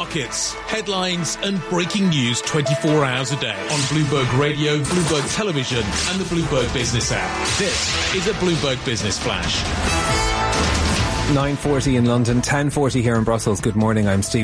markets, headlines and breaking news 24 hours a day on Bloomberg Radio, Bloomberg Television and the Bloomberg Business app. This is a Bloomberg Business Flash. 9:40 in London, 10:40 here in Brussels. Good morning, I'm Steve